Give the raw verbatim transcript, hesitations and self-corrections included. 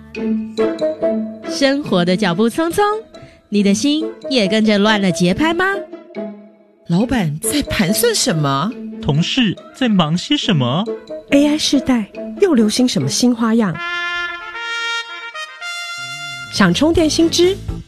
生活的脚步匆匆，你的心也跟着乱了节拍吗？ 老板在盘算什么？ 同事在忙些什么？ A I 世代又流行什么新花样？想充电新知，